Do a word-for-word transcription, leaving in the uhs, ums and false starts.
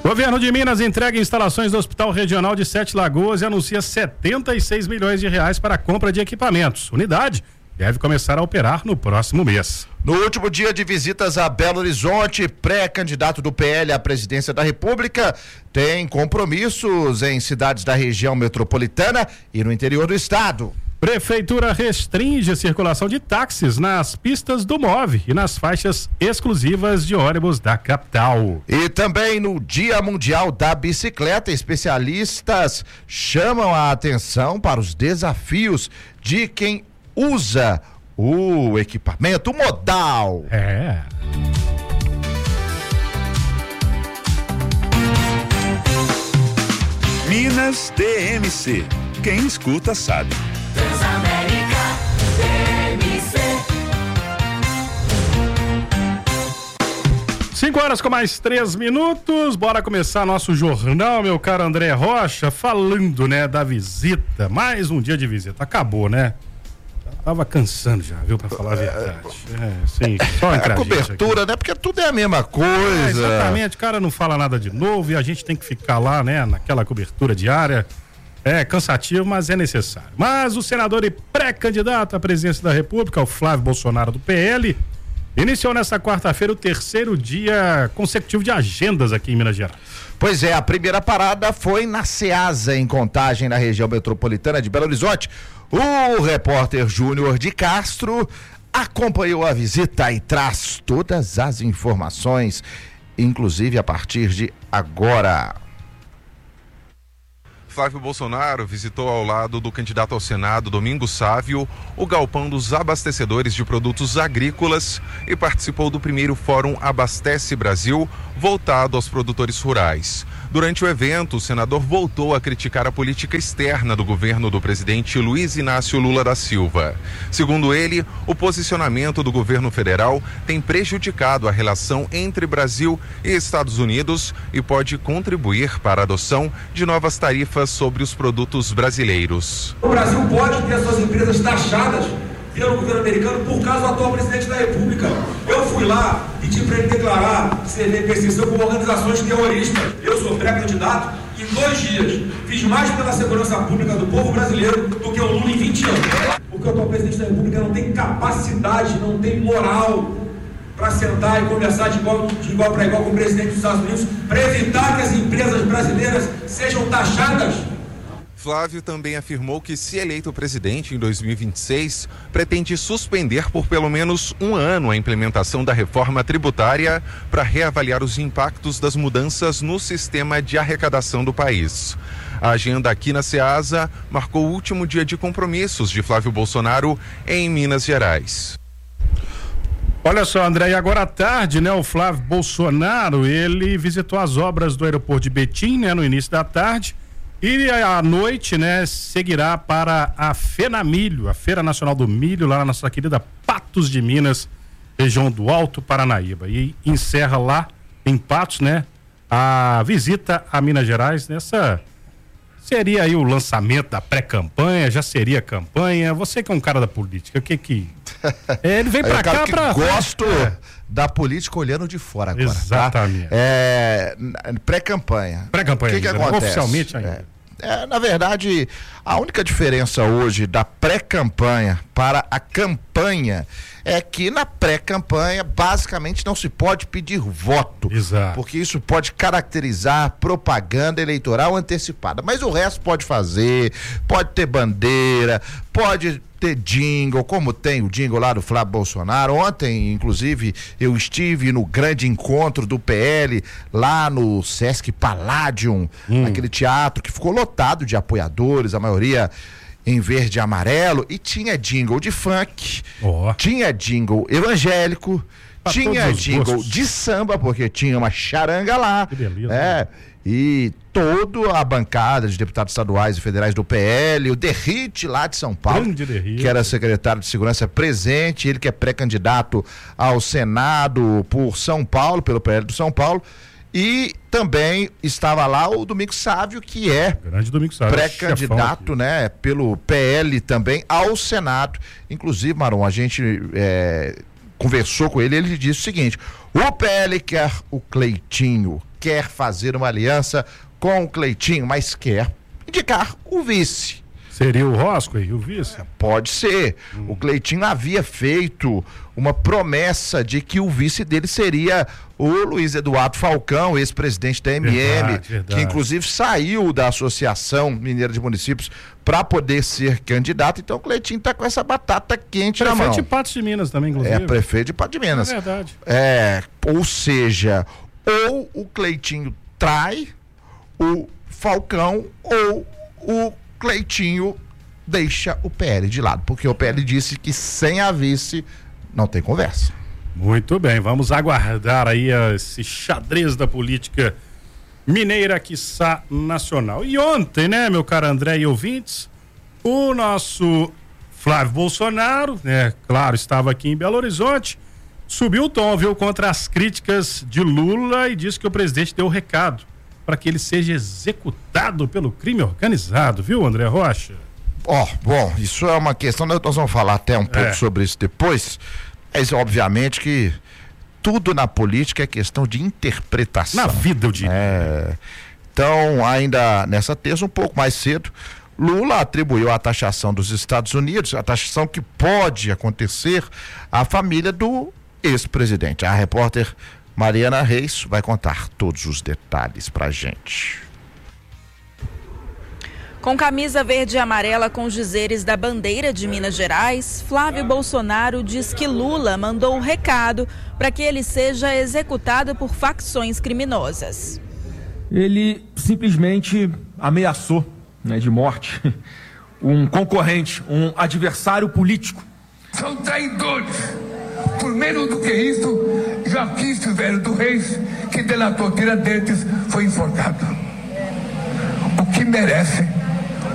Governo de Minas entrega instalações do Hospital Regional de Sete Lagoas e anuncia setenta e seis milhões de reais para a compra de equipamentos. Unidade deve começar a operar no próximo mês. No último dia de visitas a Belo Horizonte, pré-candidato do P L à presidência da República tem compromissos em cidades da região metropolitana e no interior do estado. Prefeitura restringe a circulação de táxis nas pistas do MOVE e nas faixas exclusivas de ônibus da capital. E também no Dia Mundial da Bicicleta, especialistas chamam a atenção para os desafios de quem usa o equipamento modal. É. Minas D M C. Quem escuta sabe. Transamérica D M C. Cinco horas com mais três minutos, bora começar nosso jornal, meu caro André Rocha, falando, né, da visita, mais um dia de visita, acabou, né? Tava cansando já, viu, pra falar a verdade. É, sim, só entre é a a cobertura, né? Porque tudo é a mesma coisa. É, exatamente, o cara não fala nada de novo e a gente tem que ficar lá, né, naquela cobertura diária. É cansativo, mas é necessário. Mas o senador e pré-candidato à presidência da República, o Flávio Bolsonaro do P L, iniciou nesta quarta-feira o terceiro dia consecutivo de agendas aqui em Minas Gerais. Pois é, a primeira parada foi na Ceasa, em Contagem, na região metropolitana de Belo Horizonte. O repórter Júnior de Castro acompanhou a visita e traz todas as informações, inclusive a partir de agora. Flávio Bolsonaro visitou ao lado do candidato ao Senado, Domingos Sávio, o galpão dos abastecedores de produtos agrícolas e participou do primeiro Fórum Abastece Brasil, voltado aos produtores rurais. Durante o evento, o senador voltou a criticar a política externa do governo do presidente Luiz Inácio Lula da Silva. Segundo ele, o posicionamento do governo federal tem prejudicado a relação entre Brasil e Estados Unidos e pode contribuir para a adoção de novas tarifas sobre os produtos brasileiros. O Brasil pode ter suas empresas taxadas pelo governo americano por causa do atual presidente da República. Eu fui lá e pedi para ele declarar C V P C como organizações terroristas. Eu sou pré-candidato e em dois dias fiz mais pela segurança pública do povo brasileiro do que o Lula em vinte anos. Porque o atual presidente da República não tem capacidade, não tem moral para sentar e conversar de igual, de igual para igual com o presidente dos Estados Unidos para evitar que as empresas brasileiras sejam taxadas. Flávio também afirmou que, se eleito presidente em dois mil e vinte e seis, pretende suspender por pelo menos um ano a implementação da reforma tributária para reavaliar os impactos das mudanças no sistema de arrecadação do país. A agenda aqui na Ceasa marcou o último dia de compromissos de Flávio Bolsonaro em Minas Gerais. Olha só, André, e agora à tarde, né, o Flávio Bolsonaro, ele visitou as obras do aeroporto de Betim, né, no início da tarde. E à noite, né, seguirá para a FENAMILHO, a Feira Nacional do Milho, lá na nossa querida Patos de Minas, região do Alto Paranaíba. E encerra lá em Patos, né, a visita a Minas Gerais. Nessa seria aí o lançamento da pré-campanha, já seria campanha. Você que é um cara da política, o que que... É, ele vem pra cá pra... Gosto é. da política olhando de fora agora. Exatamente. Tá? É, pré-campanha. Pré-campanha. O que que ainda, acontece? Oficialmente ainda. É, é, na verdade, a única diferença hoje da pré-campanha para a campanha é que na pré-campanha basicamente não se pode pedir voto. Exato. Porque isso pode caracterizar propaganda eleitoral antecipada. Mas o resto pode fazer, pode ter bandeira, pode ter jingle, como tem o jingle lá do Flávio Bolsonaro. Ontem, inclusive, eu estive no grande encontro do P L lá no Sesc Palladium, hum. aquele teatro que ficou lotado de apoiadores, a maioria em verde e amarelo, e tinha jingle de funk, oh. tinha jingle evangélico, pra tinha jingle de samba, porque tinha uma charanga lá. Que beleza. É, e toda a bancada de deputados estaduais e federais do P L, o Derrite lá de São Paulo, que era secretário de segurança presente, ele que é pré-candidato ao Senado por São Paulo, pelo P L do São Paulo. E também estava lá o Domingos Sávio, que é pré-candidato, né, pelo P L também ao Senado. Inclusive, Marom, a gente é, conversou com ele, ele disse o seguinte: o P L quer o Cleitinho quer fazer uma aliança com o Cleitinho, mas quer indicar o vice. Seria o Rosco aí, o vice? Pode ser. Hum. O Cleitinho havia feito uma promessa de que o vice dele seria o Luiz Eduardo Falcão, ex-presidente da M M, verdade, verdade. que inclusive saiu da Associação Mineira de Municípios para poder ser candidato. Então o Cleitinho está com essa batata quente prefeito na mão. Prefeito de Patos de Minas também, inclusive. É, prefeito de Patos de Minas. É verdade. É, ou seja, ou o Cleitinho trai o Falcão ou o Cleitinho deixa o P L de lado, porque o P L disse que sem a vice não tem conversa. Muito bem, vamos aguardar aí esse xadrez da política mineira, quiçá nacional. E ontem, né, meu caro André e ouvintes, o nosso Flávio Bolsonaro, né, claro, estava aqui em Belo Horizonte, subiu o tom, viu, contra as críticas de Lula e disse que o presidente deu o recado para que ele seja executado pelo crime organizado, viu, André Rocha? Ó, oh, bom, isso é uma questão, nós vamos falar até um pouco é. sobre isso depois, mas obviamente que tudo na política é questão de interpretação. Na vida, eu diria. É. Então, ainda nessa terça, um pouco mais cedo, Lula atribuiu a taxação dos Estados Unidos, a taxação que pode acontecer à família do ex-presidente. A repórter Mariana Reis vai contar todos os detalhes pra gente. Com camisa verde e amarela com os dizeres da bandeira de Minas Gerais, Flávio Bolsonaro diz que Lula mandou um recado para que ele seja executado por facções criminosas. Ele simplesmente ameaçou, né, de morte um concorrente, um adversário político. São traidores. Por menos do que isso, Joaquim Silvério do Reis, que delatou Tiradentes, foi enforcado. O que merece